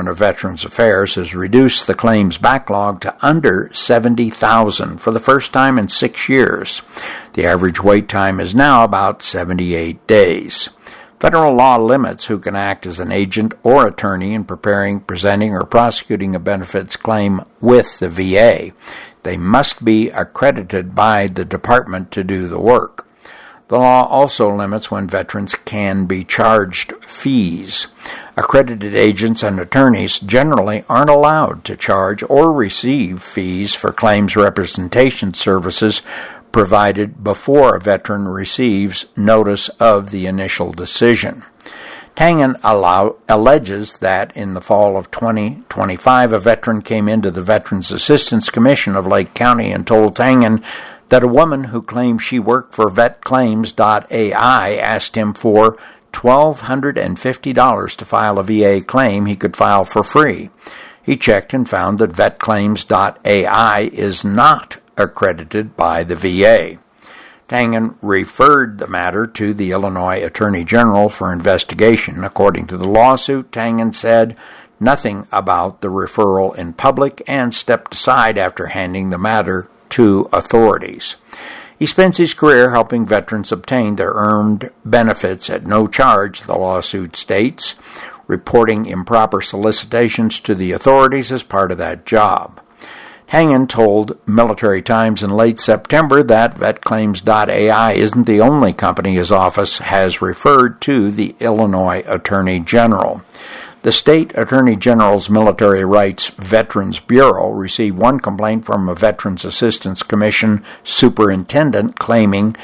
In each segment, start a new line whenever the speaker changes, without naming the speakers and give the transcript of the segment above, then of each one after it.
Department of Veterans Affairs has reduced the claims backlog to under 70,000 for the first time in 6 years. The average wait time is now about 78 days. Federal law limits who can act as an agent or attorney in preparing, presenting, or prosecuting a benefits claim with the VA. They must be accredited by the department to do the work. The law also limits when veterans can be charged fees. Accredited agents and attorneys generally aren't allowed to charge or receive fees for claims representation services provided before a veteran receives notice of the initial decision. Tangen alleges that in the fall of 2025, a veteran came into the Veterans Assistance Commission of Lake County and told Tangen that a woman who claimed she worked for VetClaims.ai asked him for $1,250 to file a VA claim he could file for free. He checked and found that VetClaims.ai is not accredited by the VA. Tangen referred the matter to the Illinois Attorney General for investigation. According to the lawsuit, Tangen said nothing about the referral in public and stepped aside after handing the matter to authorities. He spends his career helping veterans obtain their earned benefits at no charge, the lawsuit states. Reporting improper solicitations to the authorities is part of that job. Tangen told Military Times in late September that VetClaims.ai isn't the only company his office has referred to the Illinois Attorney General. The state Attorney General's Military Rights Veterans Bureau received one complaint from a Veterans Assistance Commission superintendent claiming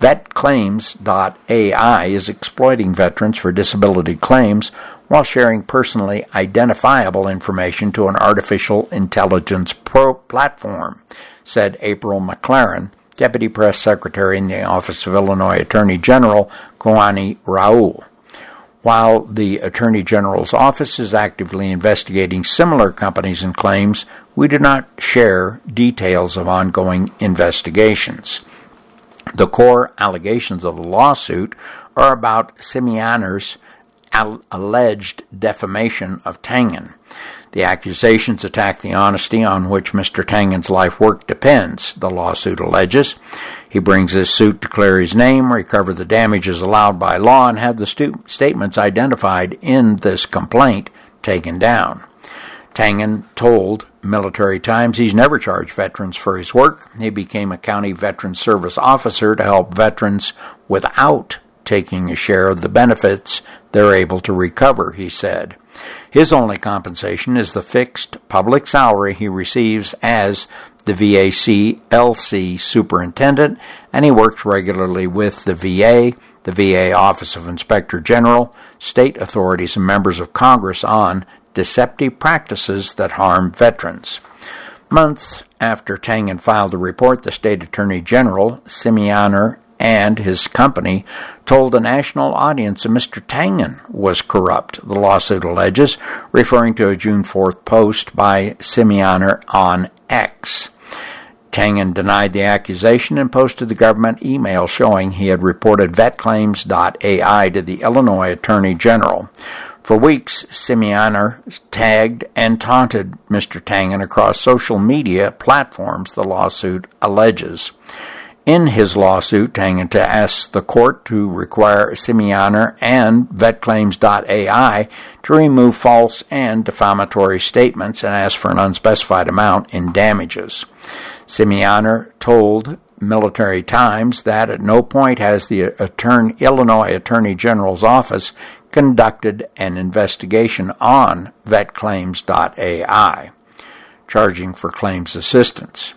VetClaims.ai is exploiting veterans for disability claims while sharing personally identifiable information to an artificial intelligence platform, said April McLaren, Deputy Press Secretary in the Office of Illinois Attorney General Kouani Raoul. While the Attorney General's office is actively investigating similar companies and claims, we do not share details of ongoing investigations. The core allegations of the lawsuit are about Simianer's alleged defamation of Tangen. The accusations attack the honesty on which Mr. Tangen's life work depends, the lawsuit alleges. He brings his suit to clear his name, recover the damages allowed by law, and have the statements identified in this complaint taken down. Tangen told Military Times he's never charged veterans for his work. He became a county veteran service officer to help veterans without taking a share of the benefits they're able to recover, he said. His only compensation is the fixed public salary he receives as the VAC-LC superintendent, and he works regularly with the VA Office of Inspector General, state authorities, and members of Congress on deceptive practices that harm veterans. Months after Tangen filed the report, the state attorney general, Simianer, and his company told a national audience that Mr. Tangen was corrupt, the lawsuit alleges, referring to a June 4th post by Simianer on X. Tangen denied the accusation and posted the government email showing he had reported VetClaims.ai to the Illinois Attorney General. For weeks, Simianer tagged and taunted Mr. Tangen across social media platforms, the lawsuit alleges. In his lawsuit, Tangen asks the court to require Simianer and VetClaims.ai to remove false and defamatory statements and ask for an unspecified amount in damages. Simianer told Military Times that at no point has the Illinois Attorney General's office conducted an investigation on VetClaims.ai, charging for claims assistance.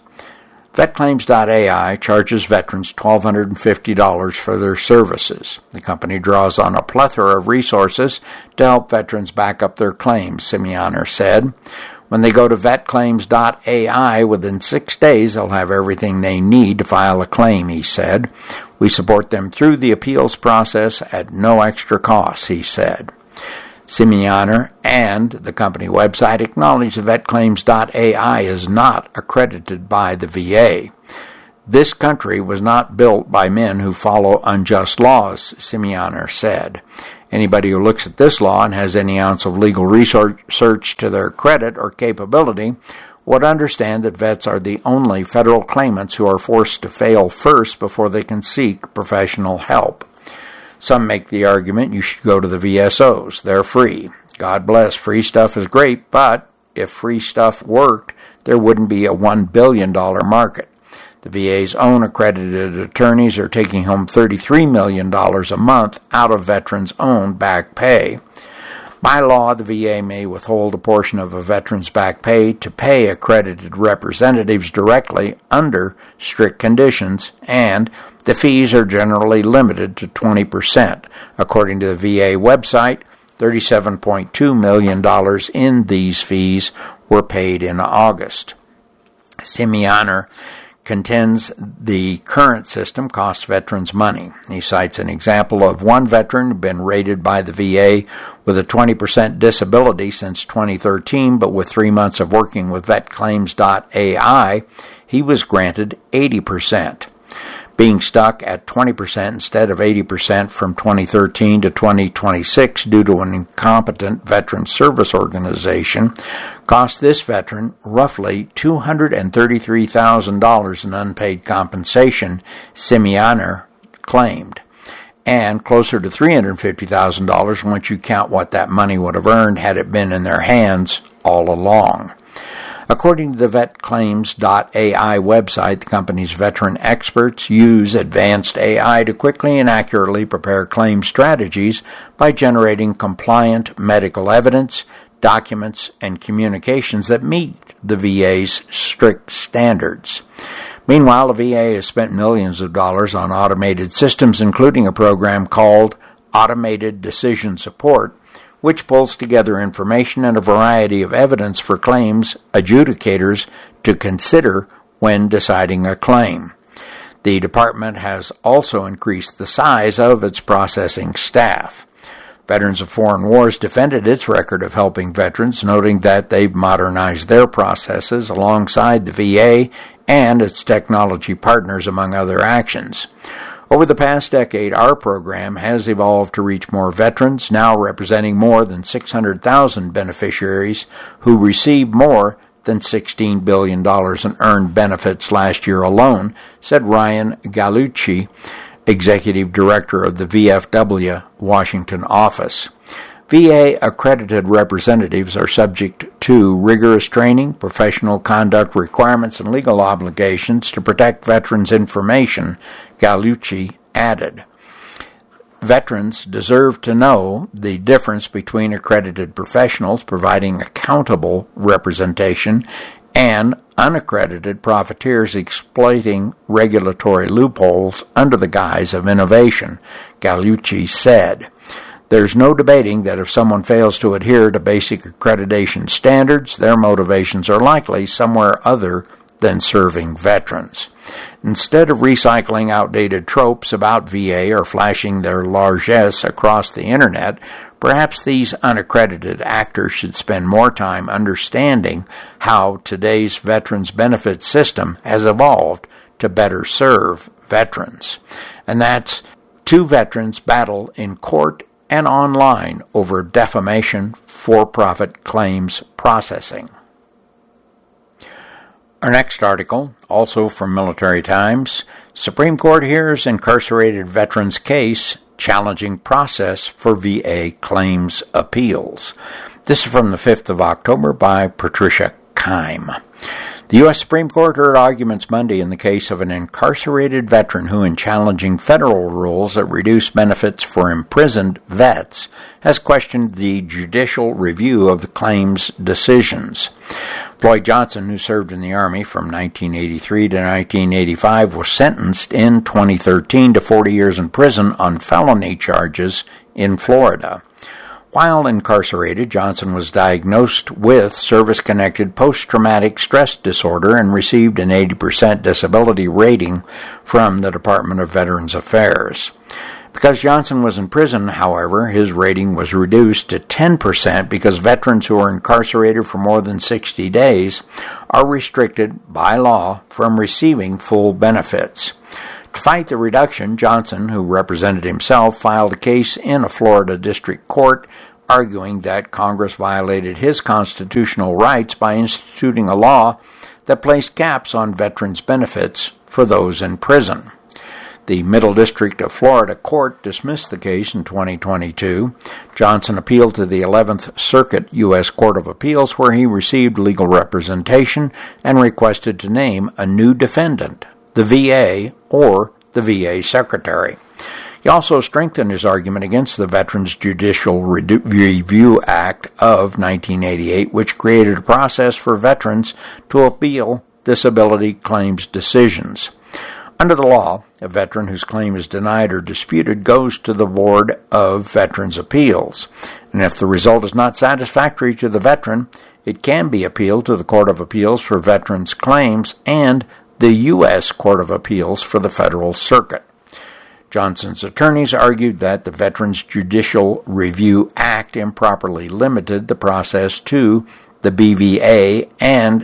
VetClaims.ai charges veterans $1,250 for their services. The company draws on a plethora of resources to help veterans back up their claims, Simianer said. When they go to VetClaims.ai, within 6 days they'll have everything they need to file a claim, he said. We support them through the appeals process at no extra cost, he said. Simianer and the company website acknowledge that VetClaims.ai is not accredited by the VA. This country was not built by men who follow unjust laws, Simianer said. Anybody who looks at this law and has any ounce of legal research to their credit or capability would understand that vets are the only federal claimants who are forced to fail first before they can seek professional help. Some make the argument you should go to the VSOs. They're free. God bless, free stuff is great, but if free stuff worked, there wouldn't be a $1 billion market. The VA's own accredited attorneys are taking home $33 million a month out of veterans' own back pay. By law, the VA may withhold a portion of a veteran's back pay to pay accredited representatives directly under strict conditions, and the fees are generally limited to 20%. According to the VA website, $37.2 million in these fees were paid in August. Semiahner contends the current system costs veterans money. He cites an example of one veteran who had been rated by the VA with a 20% disability since 2013, but with 3 months of working with VetClaims.ai, he was granted 80%. Being stuck at 20% instead of 80% from 2013 to 2026 due to an incompetent veteran service organization cost this veteran roughly $233,000 in unpaid compensation, Semiahner claimed, and closer to $350,000 once you count what that money would have earned had it been in their hands all along. According to the VetClaims.ai website, the company's veteran experts use advanced AI to quickly and accurately prepare claim strategies by generating compliant medical evidence, documents, and communications that meet the VA's strict standards. Meanwhile, the VA has spent millions of dollars on automated systems, including a program called Automated Decision Support, which pulls together information and a variety of evidence for claims adjudicators to consider when deciding a claim. The department has also increased the size of its processing staff. Veterans of Foreign Wars defended its record of helping veterans, noting that they've modernized their processes alongside the VA and its technology partners, among other actions. Over the past decade, our program has evolved to reach more veterans, now representing more than 600,000 beneficiaries who received more than $16 billion in earned benefits last year alone, said Ryan Gallucci, Executive Director of the VFW Washington office. VA-accredited representatives are subject to rigorous training, professional conduct requirements, and legal obligations to protect veterans' information, Gallucci added. Veterans deserve to know the difference between accredited professionals providing accountable representation and unaccredited profiteers exploiting regulatory loopholes under the guise of innovation, Gallucci said. There's no debating that if someone fails to adhere to basic accreditation standards, their motivations are likely somewhere other than serving veterans. Instead of recycling outdated tropes about VA or flashing their largesse across the internet, perhaps these unaccredited actors should spend more time understanding how today's veterans benefit system has evolved to better serve veterans. And that's two veterans battle in court and online over defamation for-profit claims processing. Our next article, also from Military Times, Supreme Court hears incarcerated veterans' case challenging process for VA claims appeals. This is from the 5th of October by Patricia Keim. The U.S. Supreme Court heard arguments Monday in the case of an incarcerated veteran who, in challenging federal rules that reduce benefits for imprisoned vets, has questioned the judicial review of the claim's decisions. Floyd Johnson, who served in the Army from 1983 to 1985, was sentenced in 2013 to 40 years in prison on felony charges in Florida. While incarcerated, Johnson was diagnosed with service-connected post-traumatic stress disorder and received an 80% disability rating from the Department of Veterans Affairs. Because Johnson was in prison, however, his rating was reduced to 10% because veterans who are incarcerated for more than 60 days are restricted by law from receiving full benefits. To fight the reduction, Johnson, who represented himself, filed a case in a Florida district court arguing that Congress violated his constitutional rights by instituting a law that placed caps on veterans' benefits for those in prison. The Middle District of Florida Court dismissed the case in 2022. Johnson appealed to the 11th Circuit U.S. Court of Appeals, where he received legal representation and requested to name a new defendant, the VA or the VA Secretary. He also strengthened his argument against the Veterans Judicial Review Act of 1988, which created a process for veterans to appeal disability claims decisions. Under the law, a veteran whose claim is denied or disputed goes to the Board of Veterans' Appeals, and if the result is not satisfactory to the veteran, it can be appealed to the Court of Appeals for Veterans' Claims and the U.S. Court of Appeals for the Federal Circuit. Johnson's attorneys argued that the Veterans Judicial Review Act improperly limited the process to the BVA and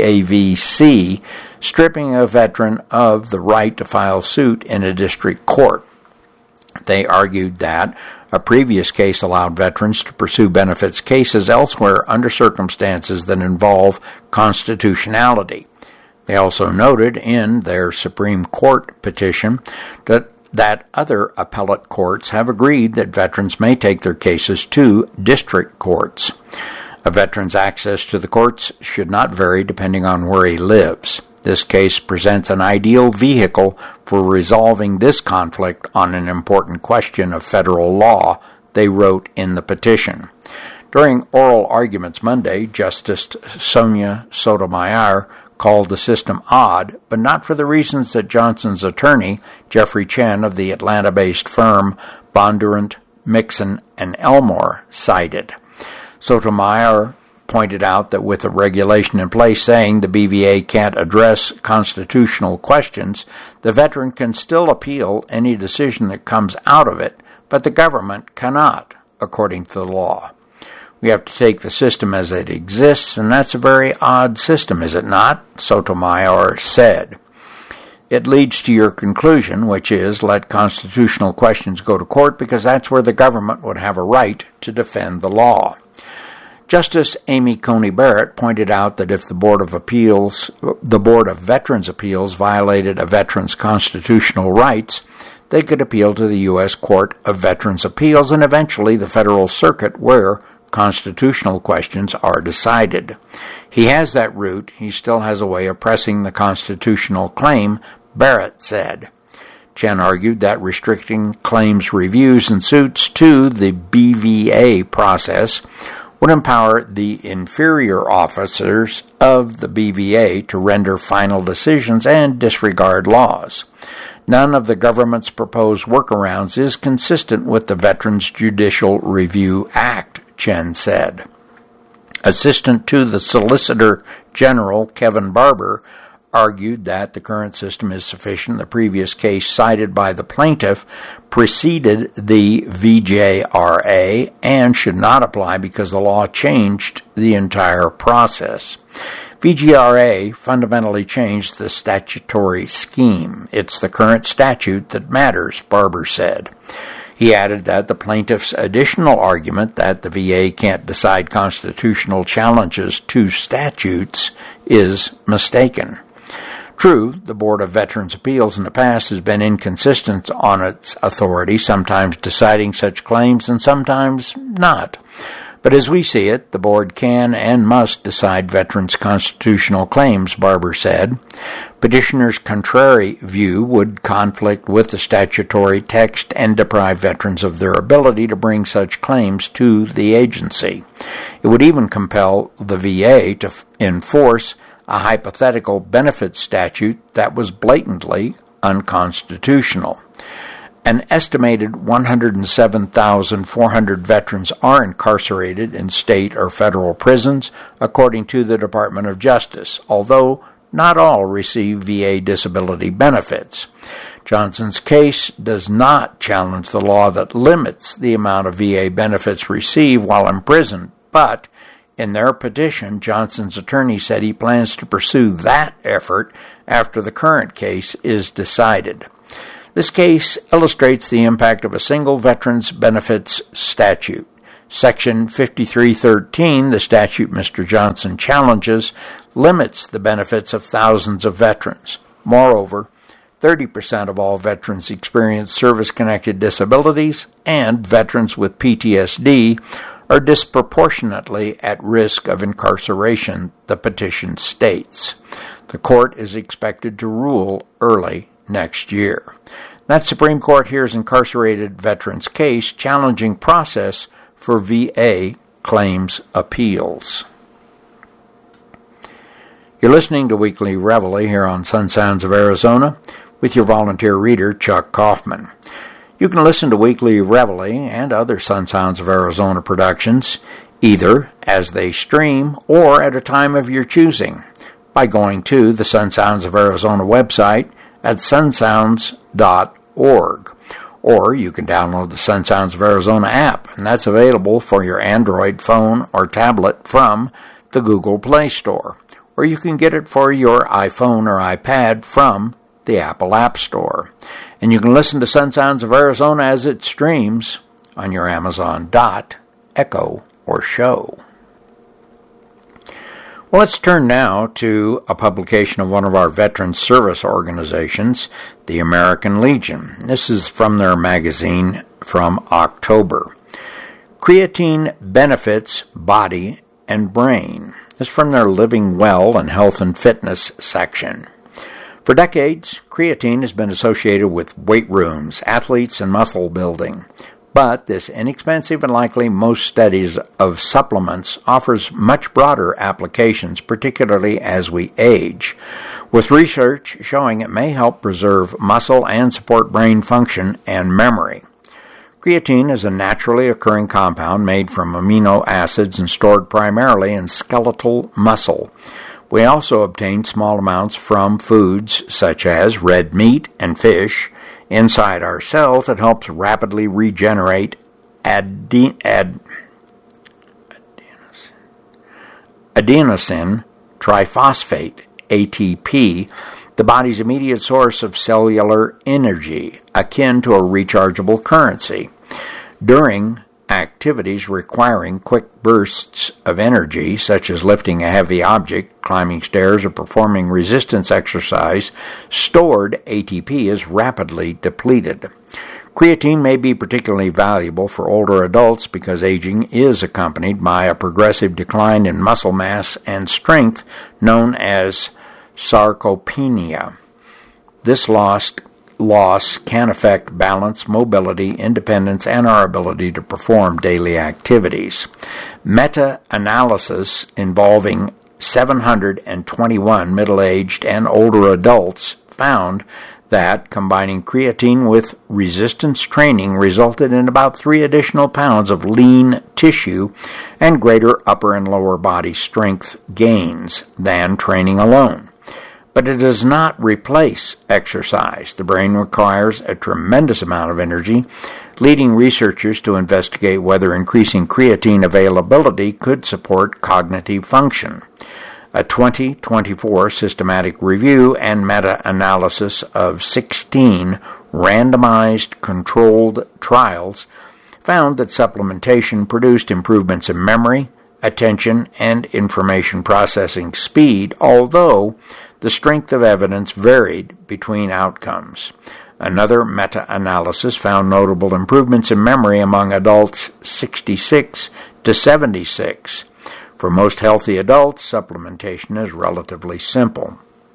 CAVC, stripping a veteran of the right to file suit in a district court. They argued that a previous case allowed veterans to pursue benefits cases elsewhere under circumstances that involve constitutionality. They also noted in their Supreme Court petition that other appellate courts have agreed that veterans may take their cases to district courts. A veteran's access to the courts should not vary depending on where he lives. This case presents an ideal vehicle for resolving this conflict on an important question of federal law, they wrote in the petition. During oral arguments Monday, Justice Sonia Sotomayor called the system odd, but not for the reasons that Johnson's attorney, Jeffrey Chen of the Atlanta-based firm Bondurant, Mixon, and Elmore, cited. Sotomayor pointed out that with a regulation in place saying the BVA can't address constitutional questions, the veteran can still appeal any decision that comes out of it, but the government cannot, according to the law. We have to take the system as it exists, and that's a very odd system, is it not? Sotomayor said. It leads to your conclusion, which is let constitutional questions go to court because that's where the government would have a right to defend the law. Justice Amy Coney Barrett pointed out that if the Board of Veterans' Appeals violated a veteran's constitutional rights, they could appeal to the U.S. Court of Veterans' Appeals and eventually the Federal Circuit, where constitutional questions are decided. He has that route. He still has a way of pressing the constitutional claim, Barrett said. Chen argued that restricting claims reviews and suits to the BVA process would empower the inferior officers of the BVA to render final decisions and disregard laws. None of the government's proposed workarounds is consistent with the Veterans Judicial Review Act, Chen said. Assistant to the Solicitor General, Kevin Barber, argued that the current system is sufficient. The previous case cited by the plaintiff preceded the VJRA and should not apply because the law changed the entire process. VJRA fundamentally changed the statutory scheme. It's the current statute that matters, Barber said. He added that the plaintiff's additional argument that the VA can't decide constitutional challenges to statutes is mistaken. True, the Board of Veterans' Appeals in the past has been inconsistent on its authority, sometimes deciding such claims and sometimes not. But as we see it, the board can and must decide veterans' constitutional claims, Barber said. Petitioner's contrary view would conflict with the statutory text and deprive veterans of their ability to bring such claims to the agency. It would even compel the VA to enforce a hypothetical benefits statute that was blatantly unconstitutional. An estimated 107,400 veterans are incarcerated in state or federal prisons, according to the Department of Justice, although not all receive VA disability benefits. Johnson's case does not challenge the law that limits the amount of VA benefits received while in prison, but in their petition, Johnson's attorney said he plans to pursue that effort after the current case is decided. This case illustrates the impact of a single veterans benefits statute. Section 5313, the statute Mr. Johnson challenges, limits the benefits of thousands of veterans. Moreover, 30% of all veterans experience service-connected disabilities, and veterans with PTSD are disproportionately at risk of incarceration, the petition states. The court is expected to rule early next year. That Supreme Court hears incarcerated veterans' case challenging process for VA claims appeals. You're listening to Weekly Reveille here on Sun Sounds of Arizona with your volunteer reader, Chuck Kaufman. You can listen to Weekly Reveille and other Sun Sounds of Arizona productions either as they stream or at a time of your choosing by going to the Sun Sounds of Arizona website at sunsounds.org. Or you can download the Sun Sounds of Arizona app, and that's available for your Android phone or tablet from the Google Play Store. Or you can get it for your iPhone or iPad from the Apple App Store. And you can listen to Sun Sounds of Arizona as it streams on your Amazon Dot, Echo, or Show. Well, let's turn now to a publication of one of our veteran service organizations, the American Legion. This is from their magazine from October. Creatine Benefits Body and Brain. This is from their Living Well and Health and Fitness section. For decades, creatine has been associated with weight rooms, athletes, and muscle building. But this inexpensive and likely most studies of supplements offers much broader applications, particularly as we age, with research showing it may help preserve muscle and support brain function and memory. Creatine is a naturally occurring compound made from amino acids and stored primarily in skeletal muscle. We also obtain small amounts from foods such as red meat and fish. Inside our cells, it helps rapidly regenerate adenosine triphosphate, ATP, the body's immediate source of cellular energy, akin to a rechargeable currency. During activities requiring quick bursts of energy, such as lifting a heavy object, climbing stairs, or performing resistance exercise, stored ATP is rapidly depleted. Creatine may be particularly valuable for older adults because aging is accompanied by a progressive decline in muscle mass and strength known as sarcopenia. This loss can affect balance, mobility, independence, and our ability to perform daily activities. Meta-analysis involving 721 middle-aged and older adults found that combining creatine with resistance training resulted in about 3 additional pounds of lean tissue and greater upper and lower body strength gains than training alone. But it does not replace exercise. The brain requires a tremendous amount of energy, leading researchers to investigate whether increasing creatine availability could support cognitive function. A 2024 systematic review and meta-analysis of 16 randomized controlled trials found that supplementation produced improvements in memory, attention, and information processing speed, although the strength of evidence varied between outcomes. Another meta-analysis found notable improvements in memory among adults 66 to 76. For most healthy adults, supplementation is relatively simple.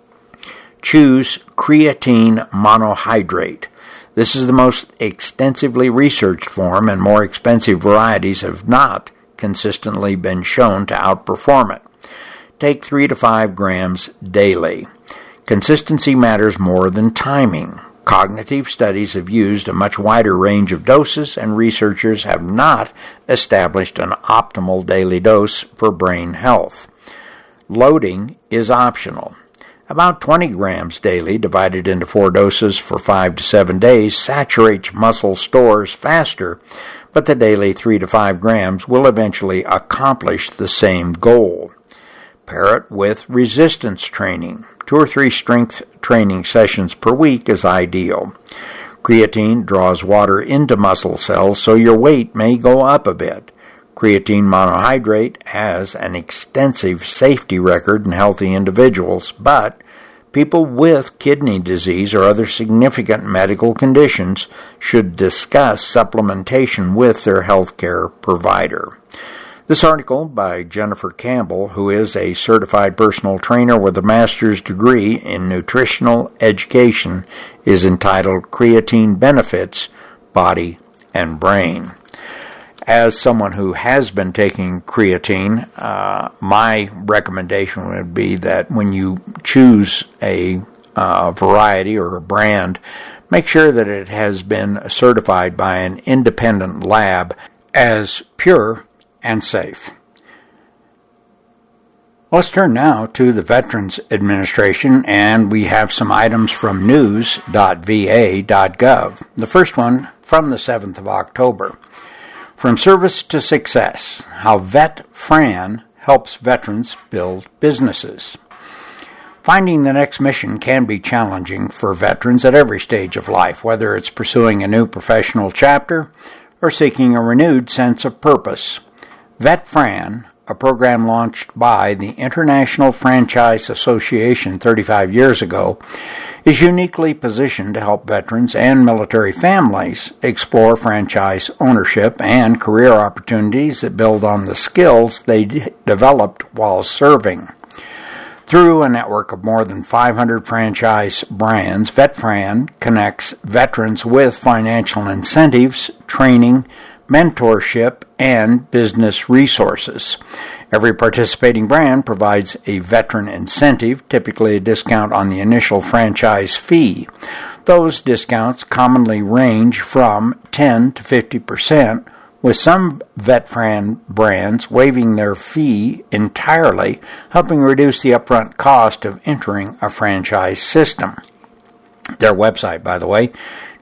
Choose creatine monohydrate. This is the most extensively researched form, and more expensive varieties have not consistently been shown to outperform it. Take 3 to 5 grams daily. Consistency matters more than timing. Cognitive studies have used a much wider range of doses, and researchers have not established an optimal daily dose for brain health. Loading is optional. About 20 grams daily, divided into 4 doses for 5 to 7 days, saturates muscle stores faster, but the daily 3 to 5 grams will eventually accomplish the same goal. Pair it with resistance training. 2 or 3 strength training sessions per week is ideal. Creatine draws water into muscle cells, so your weight may go up a bit. Creatine monohydrate has an extensive safety record in healthy individuals, but people with kidney disease or other significant medical conditions should discuss supplementation with their healthcare provider. This article by Jennifer Campbell, who is a certified personal trainer with a master's degree in nutritional education, is entitled Creatine Benefits, Body and Brain. As someone who has been taking creatine, my recommendation would be that when you choose a variety or a brand, make sure that it has been certified by an independent lab as pure and safe. Let's turn now to the Veterans Administration, and we have some items from news.va.gov. The first one from the 7th of October. From Service to Success, how VetFran helps veterans build businesses. Finding the next mission can be challenging for veterans at every stage of life, whether it's pursuing a new professional chapter or seeking a renewed sense of purpose. VetFran, a program launched by the International Franchise Association 35 years ago, is uniquely positioned to help veterans and military families explore franchise ownership and career opportunities that build on the skills they developed while serving. Through a network of more than 500 franchise brands, VetFran connects veterans with financial incentives, training, mentorship, and business resources. Every participating brand provides a veteran incentive, typically a discount on the initial franchise fee. Those discounts commonly range from 10 to 50%, with some VetFran brands waiving their fee entirely, helping reduce the upfront cost of entering a franchise system. Their website, by the way,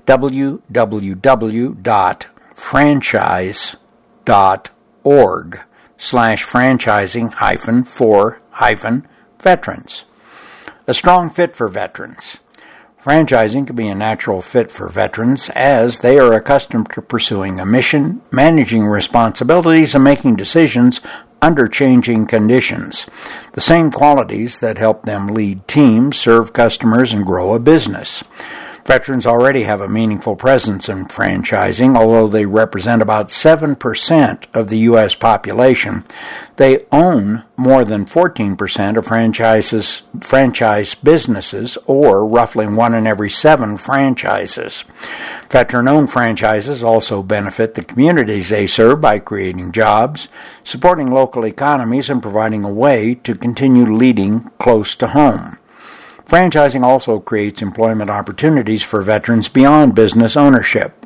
www.franchising.org/franchising-for-veterans. A strong fit for veterans. Franchising can be a natural fit for veterans as they are accustomed to pursuing a mission, managing responsibilities, and making decisions under changing conditions. The same qualities that help them lead teams, serve customers, and grow a business. Veterans already have a meaningful presence in franchising. Although they represent about 7% of the U.S. population, they own more than 14% of franchise businesses, or roughly 1 in every 7 franchises. Veteran-owned franchises also benefit the communities they serve by creating jobs, supporting local economies, and providing a way to continue leading close to home. Franchising also creates employment opportunities for veterans beyond business ownership.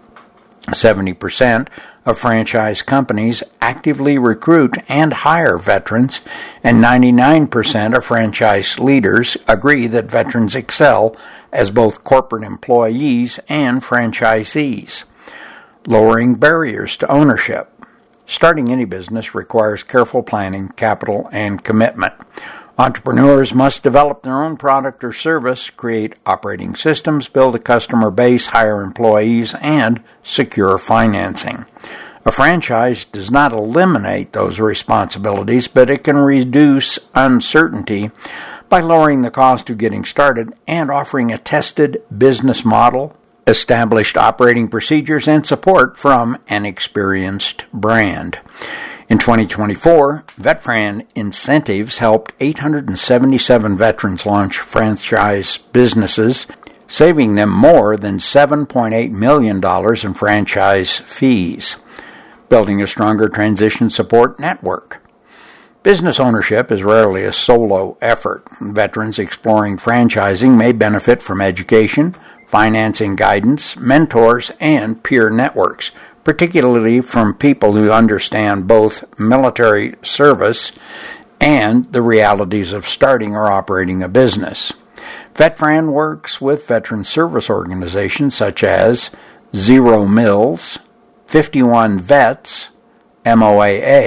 70% of franchise companies actively recruit and hire veterans, and 99% of franchise leaders agree that veterans excel as both corporate employees and franchisees. Lowering barriers to ownership. Starting any business requires careful planning, capital, and commitment. Entrepreneurs must develop their own product or service, create operating systems, build a customer base, hire employees, and secure financing. A franchise does not eliminate those responsibilities, but it can reduce uncertainty by lowering the cost of getting started and offering a tested business model, established operating procedures, and support from an experienced brand. In 2024, VetFran incentives helped 877 veterans launch franchise businesses, saving them more than $7.8 million in franchise fees, building a stronger transition support network. Business ownership is rarely a solo effort. Veterans exploring franchising may benefit from education, financing guidance, mentors, and peer networks, particularly from people who understand both military service and the realities of starting or operating a business. VetFran works with veteran service organizations such as Zero Mills, 51 Vets, MOAA,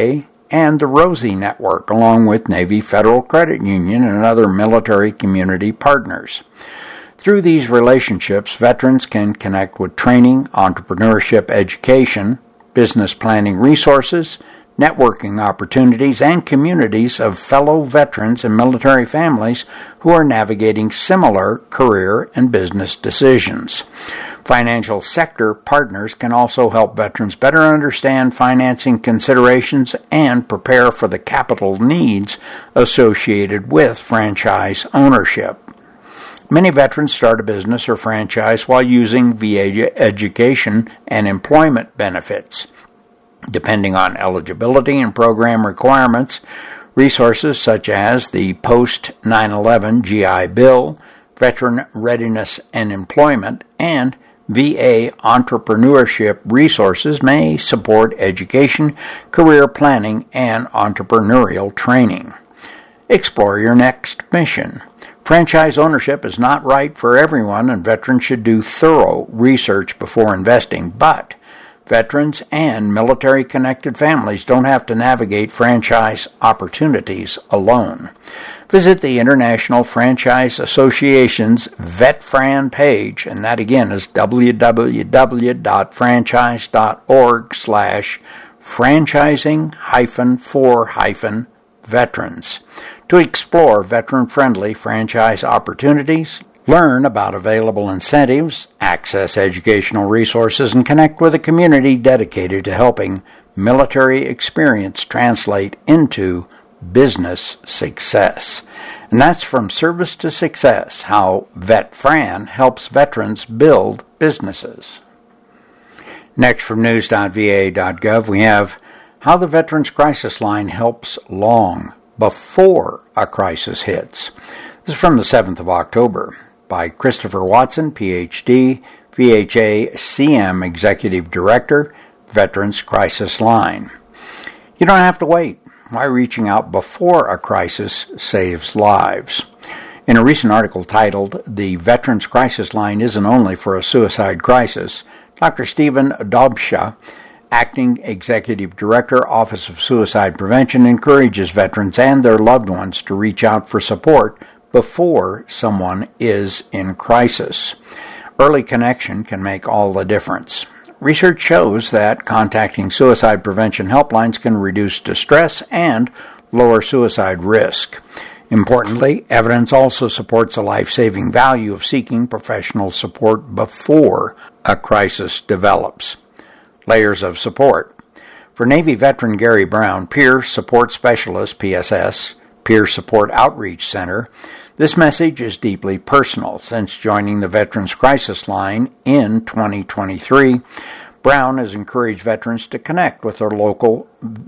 and the Rosie Network, along with Navy Federal Credit Union and other military community partners. Through these relationships, veterans can connect with training, entrepreneurship education, business planning resources, networking opportunities, and communities of fellow veterans and military families who are navigating similar career and business decisions. Financial sector partners can also help veterans better understand financing considerations and prepare for the capital needs associated with franchise ownership. Many veterans start a business or franchise while using VA education and employment benefits. Depending on eligibility and program requirements, resources such as the Post-9/11 GI Bill, Veteran Readiness and Employment, and VA entrepreneurship resources may support education, career planning, and entrepreneurial training. Explore your next mission. Franchise ownership is not right for everyone, and veterans should do thorough research before investing, but veterans and military-connected families don't have to navigate franchise opportunities alone. Visit the International Franchise Association's VetFran page, and that again is www.franchise.org/franchising-for-veterans to explore veteran-friendly franchise opportunities, learn about available incentives, access educational resources, and connect with a community dedicated to helping military experience translate into business success. And that's From Service to Success, how VetFran helps veterans build businesses. Next, from news.va.gov, we have how the Veterans Crisis Line helps long before a crisis hits. This is from the 7th of October by Christopher Watson, Ph.D., VHA CM Executive Director, Veterans Crisis Line. You don't have to wait. Why reaching out before a crisis saves lives? In a recent article titled, "The Veterans Crisis Line Isn't Only for a Suicide Crisis," Dr. Stephen Dobsha, Acting Executive Director, Office of Suicide Prevention, encourages veterans and their loved ones to reach out for support before someone is in crisis. Early connection can make all the difference. Research shows that contacting suicide prevention helplines can reduce distress and lower suicide risk. Importantly, evidence also supports the life-saving value of seeking professional support before a crisis develops. Layers of support. For Navy veteran Gary Brown, Peer Support Specialist, PSS, Peer Support Outreach Center, this message is deeply personal. Since joining the Veterans Crisis Line in 2023, Brown has encouraged veterans to connect with their local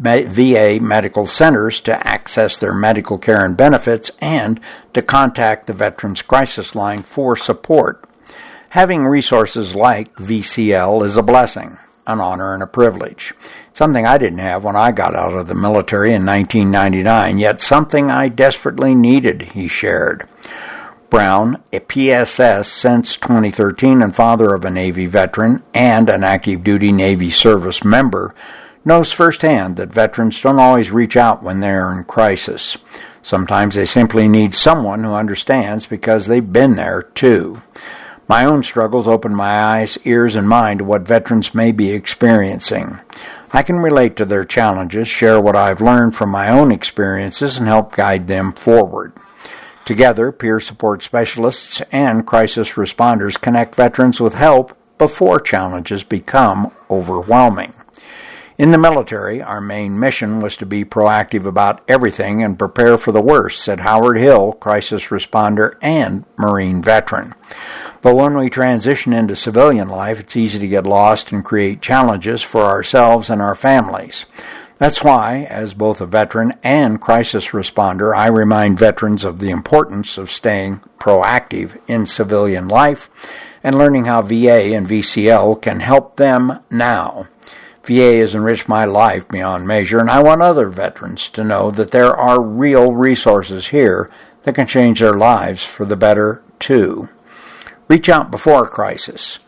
VA medical centers to access their medical care and benefits and to contact the Veterans Crisis Line for support. Having resources like VCL is a blessing, an honor, and a privilege. Something I didn't have when I got out of the military in 1999, yet something I desperately needed, he shared. Brown, a PSS since 2013 and father of a Navy veteran and an active duty Navy service member, knows firsthand that veterans don't always reach out when they're in crisis. Sometimes they simply need someone who understands because they've been there too. My own struggles opened my eyes, ears, and mind to what veterans may be experiencing. I can relate to their challenges, share what I've learned from my own experiences, and help guide them forward. Together, peer support specialists and crisis responders connect veterans with help before challenges become overwhelming. In the military, our main mission was to be proactive about everything and prepare for the worst, said Howard Hill, crisis responder and Marine veteran. But when we transition into civilian life, it's easy to get lost and create challenges for ourselves and our families. That's why, as both a veteran and crisis responder, I remind veterans of the importance of staying proactive in civilian life and learning how VA and VCL can help them now. VA has enriched my life beyond measure, and I want other veterans to know that there are real resources here that can change their lives for the better, too. Reach out before a crisis.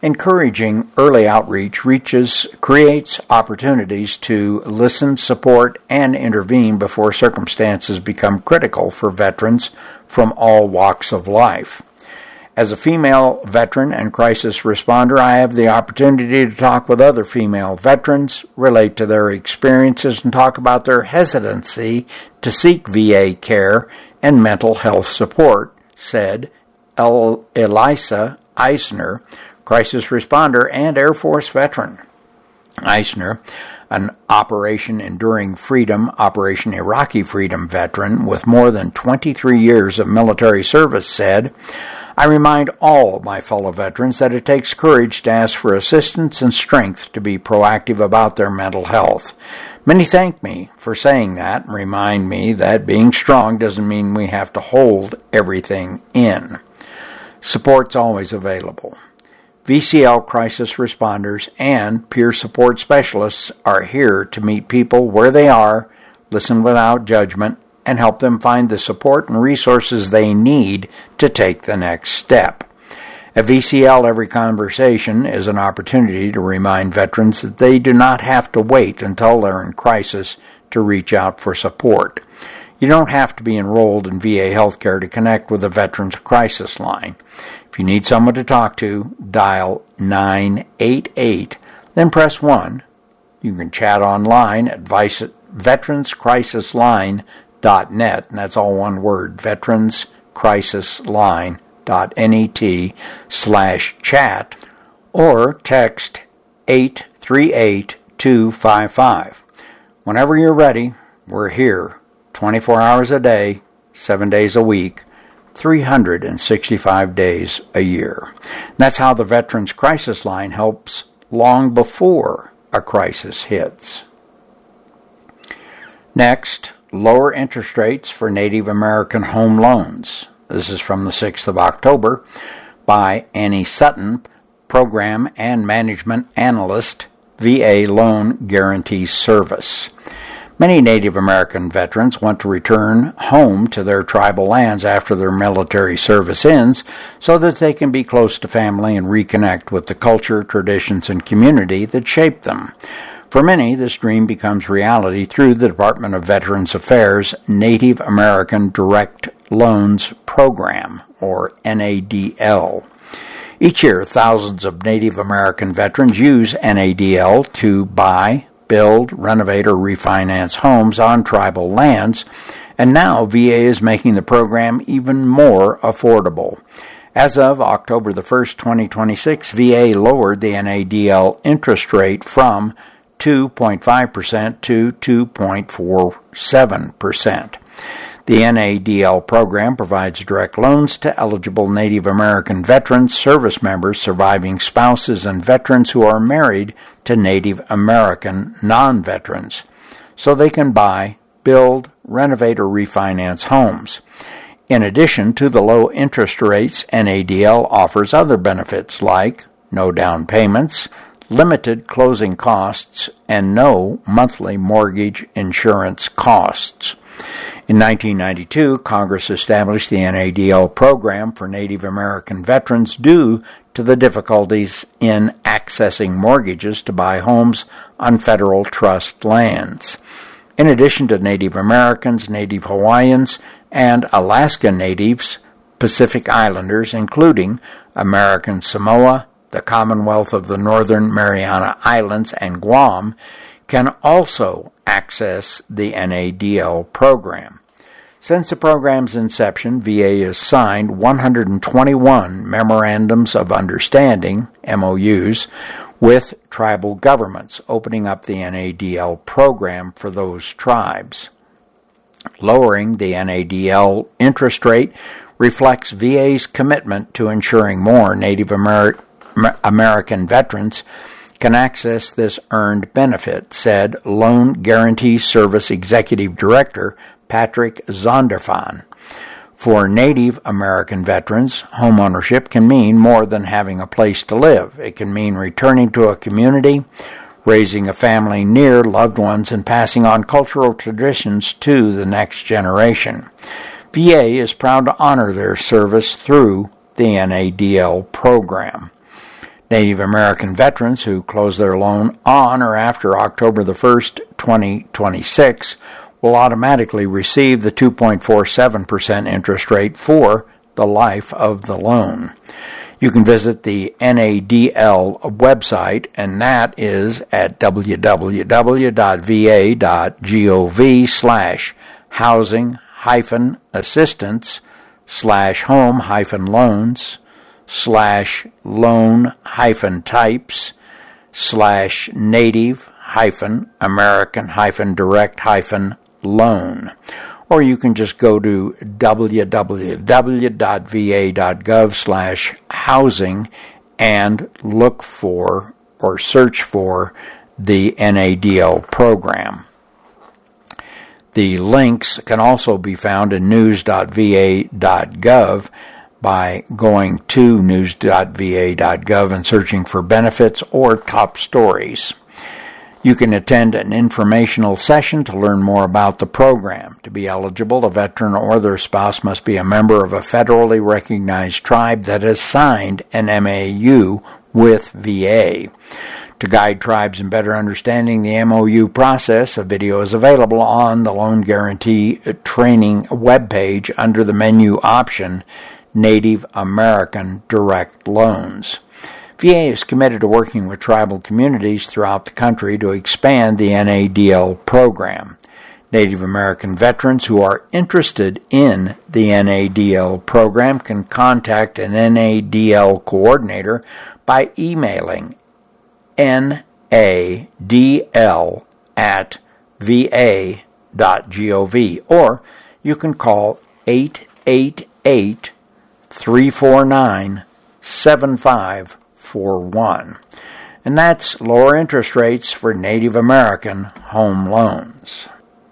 Encouraging early outreach creates opportunities to listen, support, and intervene before circumstances become critical for veterans from all walks of life. As a female veteran and crisis responder, I have the opportunity to talk with other female veterans, relate to their experiences, and talk about their hesitancy to seek VA care and mental health support, said Elisa Eisner, crisis responder and Air Force veteran. Eisner, an Operation Enduring Freedom, Operation Iraqi Freedom veteran with more than 23 years of military service, said, I remind all my fellow veterans that it takes courage to ask for assistance and strength to be proactive about their mental health. Many thank me for saying that and remind me that being strong doesn't mean we have to hold everything in. Support's always available. VCL crisis responders and peer support specialists are here to meet people where they are, listen without judgment, and help them find the support and resources they need to take the next step. At VCL, every conversation is an opportunity to remind veterans that they do not have to wait until they're in crisis to reach out for support. You don't have to be enrolled in VA healthcare to connect with a Veterans Crisis Line. If you need someone to talk to, dial 988, then press 1. You can chat online at veteranscrisisline.net, and that's all one word, veteranscrisisline.net/chat, or text 838-255. Whenever you're ready, we're here, 24 hours a day, 7 days a week, 365 days a year. And that's how the Veterans Crisis Line helps long before a crisis hits. Next, lower interest rates for Native American home loans. This is from the 6th of October by Annie Sutton, Program and Management Analyst, VA Loan Guarantee Service. Many Native American veterans want to return home to their tribal lands after their military service ends so that they can be close to family and reconnect with the culture, traditions, and community that shaped them. For many, this dream becomes reality through the Department of Veterans Affairs Native American Direct Loans Program, or NADL. Each year, thousands of Native American veterans use NADL to buy, build, renovate, or refinance homes on tribal lands, and now VA is making the program even more affordable. As of October the 1st, 2026, VA lowered the NADL interest rate from 2.5% to 2.47%. The NADL program provides direct loans to eligible Native American veterans, service members, surviving spouses, and veterans who are married to Native American non-veterans, so they can buy, build, renovate, or refinance homes. In addition to the low interest rates, NADL offers other benefits like no down payments, limited closing costs, and no monthly mortgage insurance costs. In 1992, Congress established the NADL program for Native American veterans due to the difficulties in accessing mortgages to buy homes on federal trust lands. In addition to Native Americans, Native Hawaiians, and Alaska Natives, Pacific Islanders, including American Samoa, the Commonwealth of the Northern Mariana Islands, and Guam, can also access the NADL program. Since the program's inception, VA has signed 121 Memorandums of Understanding, MOUs, with tribal governments, opening up the NADL program for those tribes. Lowering the NADL interest rate reflects VA's commitment to ensuring more Native American veterans can access this earned benefit, said Loan Guarantee Service Executive Director Patrick Zondervan. For Native American veterans, homeownership can mean more than having a place to live. It can mean returning to a community, raising a family near loved ones, and passing on cultural traditions to the next generation. VA is proud to honor their service through the NADL program. Native American veterans who close their loan on or after October the 1st, 2026 will automatically receive the 2.47% interest rate for the life of the loan. You can visit the NADL website, and that is at www.va.gov/housing-assistance/loan-types/native-american-direct-loan. Or you can just go to www.va.gov/housing and look for or search for the NADL program. The links can also be found in news.va.gov by going to news.va.gov and searching for benefits or top stories. You can attend an informational session to learn more about the program. To be eligible, a veteran or their spouse must be a member of a federally recognized tribe that has signed an MAU with VA. To guide tribes in better understanding the MOU process, a video is available on the Loan Guarantee Training webpage under the menu option Native American Direct Loans. VA is committed to working with tribal communities throughout the country to expand the NADL program. Native American veterans who are interested in the NADL program can contact an NADL coordinator by emailing nadl@va.gov, or you can call 888-349-7541. And that's lower interest rates for Native American home loans.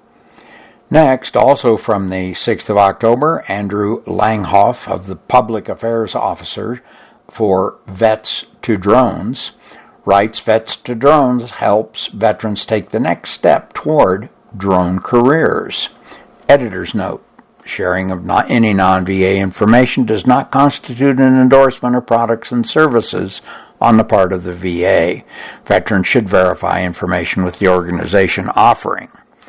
Next, also from the 6th of October, Andrew Langhoff of the Public Affairs Officer for Vets to Drones writes, Vets to Drones helps veterans take the next step toward drone careers. Editor's note. Sharing of any non-VA information does not constitute an endorsement of products and services on the part of the VA. Veterans should verify information with the organization offering.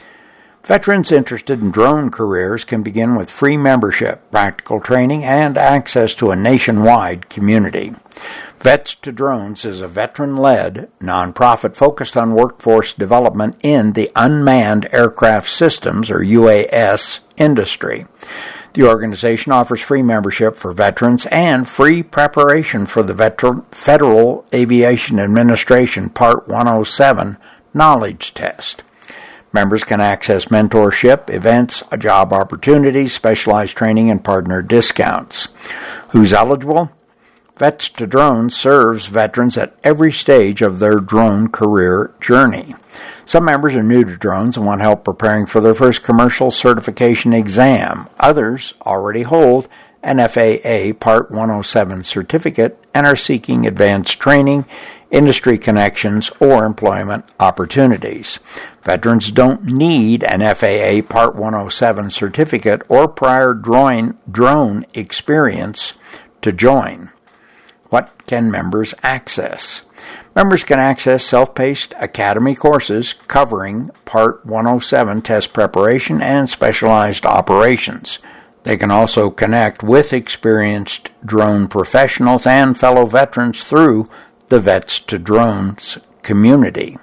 Veterans interested in drone careers can begin with free membership, practical training, and access to a nationwide community. Vets to Drones is a veteran-led nonprofit focused on workforce development in the unmanned aircraft systems, or UAS, industry. The organization offers free membership for veterans and free preparation for the Federal Aviation Administration Part 107 knowledge test. Members can access mentorship, events, job opportunities, specialized training, and partner discounts. Who's eligible? Vets to Drones serves veterans at every stage of their drone career journey. Some members are new to drones and want help preparing for their first commercial certification exam. Others already hold an FAA Part 107 certificate and are seeking advanced training, industry connections, or employment opportunities. Veterans don't need an FAA Part 107 certificate or prior drone experience to join. What can members access? Members can access self-paced academy courses covering Part 107 test preparation and specialized operations. They can also connect with experienced drone professionals and fellow veterans through the Vets to Drones community.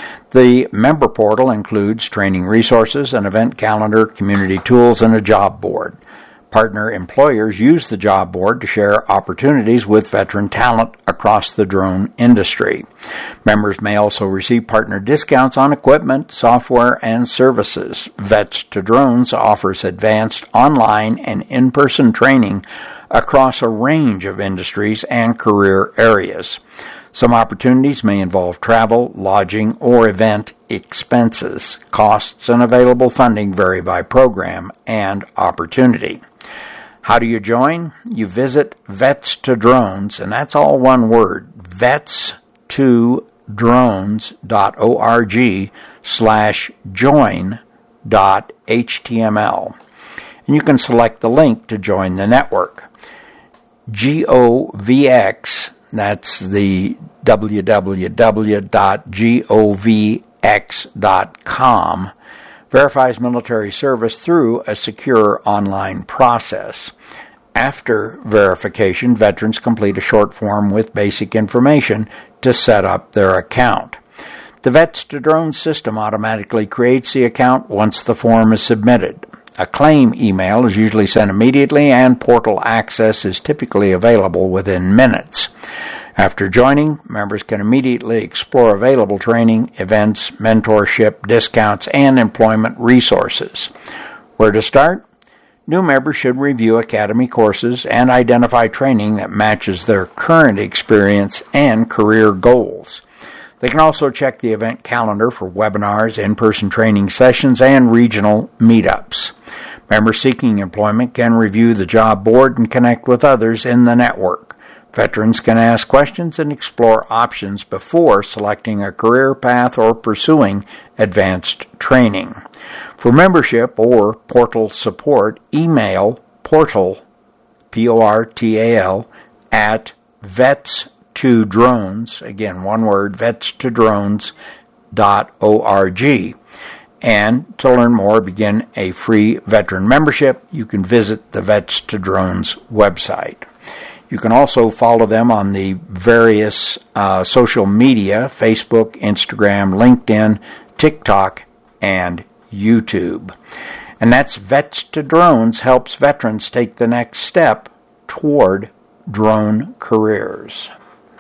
The member portal includes training resources, an event calendar, community tools, and a job board. Partner employers use the job board to share opportunities with veteran talent across the drone industry. Members may also receive partner discounts on equipment, software, and services. Vets to Drones offers advanced online and in-person training across a range of industries and career areas. Some opportunities may involve travel, lodging, or event expenses. Costs and available funding vary by program and opportunity. How do you join? You visit Vets to Drones, and that's all one word, vetstodrones.org/join.html. And you can select the link to join the network. GOVX That's the www.govx.com. Verifies military service through a secure online process. After verification, veterans complete a short form with basic information to set up their account. The Vets to Drones system automatically creates the account once the form is submitted. A claim email is usually sent immediately, and portal access is typically available within minutes. After joining, members can immediately explore available training, events, mentorship, discounts, and employment resources. Where to start? New members should review Academy courses and identify training that matches their current experience and career goals. They can also check the event calendar for webinars, in-person training sessions, and regional meetups. Members seeking employment can review the job board and connect with others in the network. Veterans can ask questions and explore options before selecting a career path or pursuing advanced training. For membership or portal support, email portal, P-O-R-T-A-L, at vets2drones, again one word, vets2drones.org. And to learn more, begin a free veteran membership, you can visit the Vets to Drones website. You can also follow them on the various social media, Facebook, Instagram, LinkedIn, TikTok, and YouTube. And that's Vets to Drones helps veterans take the next step toward drone careers.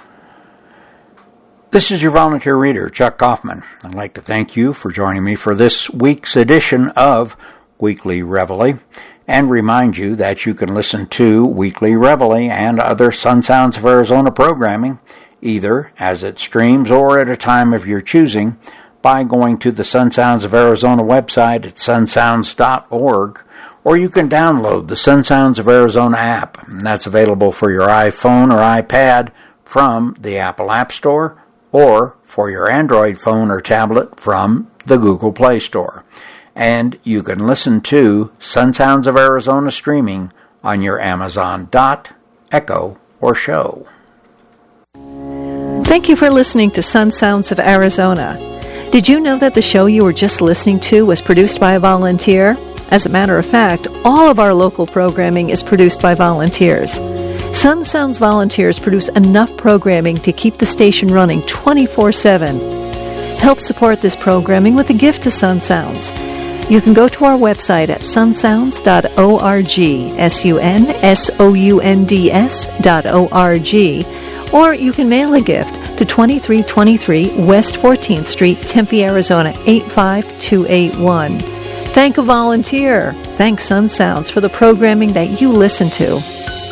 This is your volunteer reader, Chuck Kaufman. I'd like to thank you for joining me for this week's edition of Weekly Reveille, and remind you that you can listen to Weekly Reveille and other Sun Sounds of Arizona programming, either as it streams or at a time of your choosing, by going to the Sun Sounds of Arizona website at sunsounds.org, or you can download the Sun Sounds of Arizona app, and that's available for your iPhone or iPad from the Apple App Store, or for your Android phone or tablet from the Google Play Store. And you can listen to Sun Sounds of Arizona streaming on your Amazon Dot, Echo, or Show.
Thank you for listening to Sun Sounds of Arizona. Did you know that the show you were just listening to was produced by a volunteer? As a matter of fact, all of our local programming is produced by volunteers. Sun Sounds volunteers produce enough programming to keep the station running 24/7. Help support this programming with a gift to Sun Sounds. You can go to our website at sunsounds.org, sunsounds.org, or you can mail a gift to 2323 West 14th Street, Tempe, Arizona 85281. Thank a volunteer. Thank Sun Sounds for the programming that you listen to.